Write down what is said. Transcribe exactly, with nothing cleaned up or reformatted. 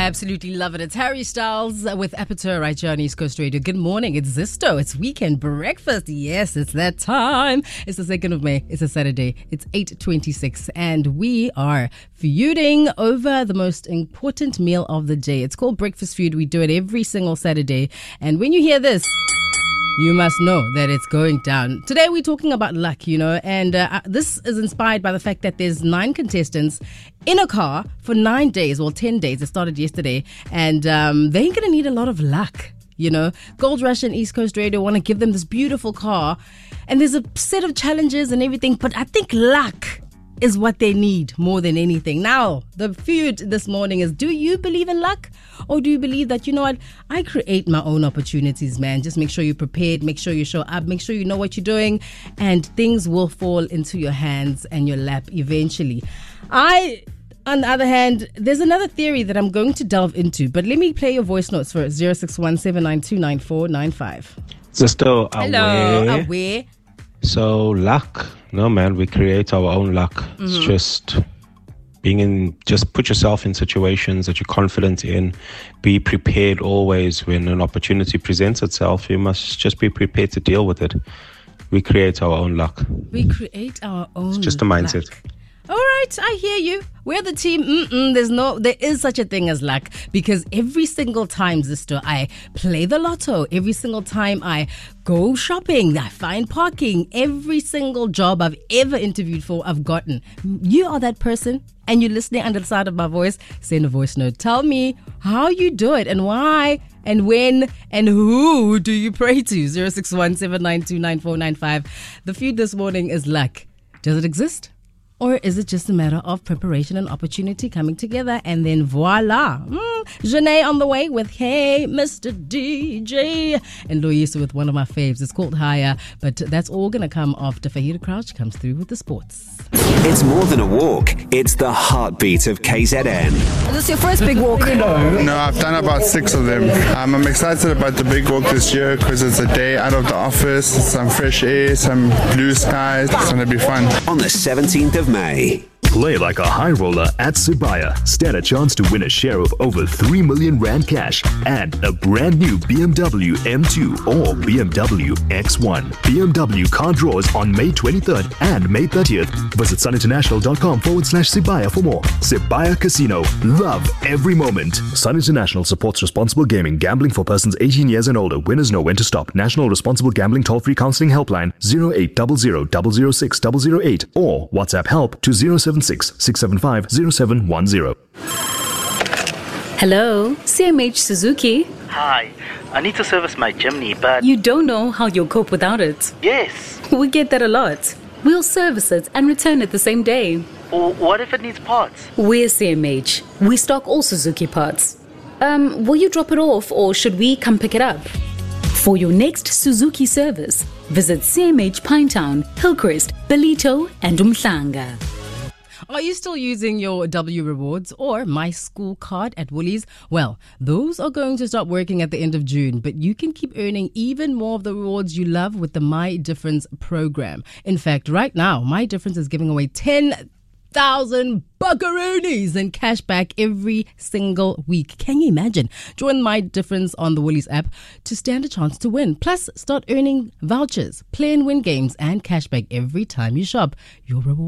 Absolutely love it. It's Harry Styles with Aperture right here on East Coast Radio. Good morning. It's Zisto. It's weekend breakfast. Yes, it's that time. It's the second of May. It's a Saturday. It's eight twenty-six and we are feuding over the most important meal of the day. It's called Breakfast Feud. We do it every single Saturday. And when you hear this, you must know that it's going down. Today we're talking about luck, you know, and uh, this is inspired by the fact that there's nine contestants in a car for nine days, well, ten days. It started yesterday, and um, they ain't going to need a lot of luck, you know. Gold Rush and East Coast Radio want to give them this beautiful car, and there's a set of challenges and everything, but I think luck is what they need more than anything. Now, the feud this morning is, do you believe in luck? Or do you believe that, you know what, I create my own opportunities, man. Just make sure you're prepared, make sure you show up, make sure you know what you're doing, and things will fall into your hands and your lap eventually. I, on the other hand, there's another theory that I'm going to delve into, but let me play your voice notes for zero six one seven nine two nine four nine five. Sister, Hello, aware. aware. So luck, no man, we create our own luck. Mm-hmm. It's just being in, just put yourself in situations that you're confident in. Be prepared always when an opportunity presents itself. You must just be prepared to deal with it. We create our own luck. We create our own It's just a mindset. luck. All right, I hear you. We're the team. Mm-mm, there's no, there is such a thing as luck, because every single time, Zisto, I play the lotto. Every single time I go shopping, I find parking. Every single job I've ever interviewed for, I've gotten. You are that person, and you're listening under the side of my voice. Send a voice note. Tell me how you do it and why and when and who do you pray to? zero six one seven nine two nine four nine five. The feud this morning is luck. Does it exist? Or is it just a matter of preparation and opportunity coming together, and then voila? Mm, Janae on the way with Hey Mister D J, and Loyiso with one of my faves. It's called Higher, but that's all going to come after Fahida Crouch comes through with the sports. It's more than a walk. It's the heartbeat of K Z N. Is this your first big walk? No, I've done about six of them. Um, I'm excited about the big walk this year because it's a day out of the office, some fresh air, some blue skies. It's going to be fun. On the seventeenth of May. Play like a high roller at Sibaya. Stand a chance to win a share of over three million rand cash and a brand new B M W M two or B M W X one. B M W car draws on May twenty-third and May thirtieth. Visit suninternational.com forward slash Sibaya for more. Sibaya Casino. Love every moment. Sun International supports responsible gaming. Gambling for persons eighteen years and older. Winners know when to stop. National Responsible Gambling Toll-Free Counseling Helpline zero eight zero zero zero zero six zero zero eight or WhatsApp help to zero seven six six seven five zero seven one zero. Hello, C M H Suzuki. Hi, I need to service my Jimny, but... You don't know how you'll cope without it. Yes. We get that a lot. We'll service it and return it the same day. Or what if it needs parts? We're C M H. We stock all Suzuki parts. Um, will you drop it off or should we come pick it up? For your next Suzuki service, visit C M H Pinetown, Hillcrest, Belito and Umhlanga. Are you still using your W Rewards or My School card at Woolies? Well, those are going to stop working at the end of June, but you can keep earning even more of the rewards you love with the My Difference program. In fact, right now, My Difference is giving away ten thousand buckaroonies in cash back every single week. Can you imagine? Join My Difference on the Woolies app to stand a chance to win. Plus, start earning vouchers, play and win games, and cash back every time you shop. Your reward.